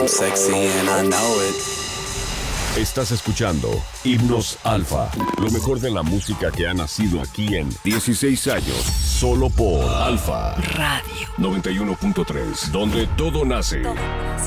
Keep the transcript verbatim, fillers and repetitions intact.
sexy and I know it. Estás escuchando Himnos Alfa, lo mejor de la música que ha nacido aquí en dieciséis años, solo por Alfa Radio noventa y uno punto tres, donde todo nace. Todo nace.